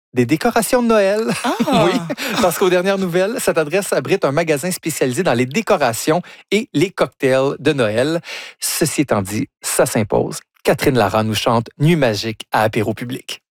Des décorations de Noël. Ah! Oui, parce qu'aux dernières nouvelles, cette adresse abrite un magasin spécialisé dans les décorations et les cocktails de Noël. Ceci étant dit, ça s'impose. Catherine Lara nous chante Nuit magique à apéro public.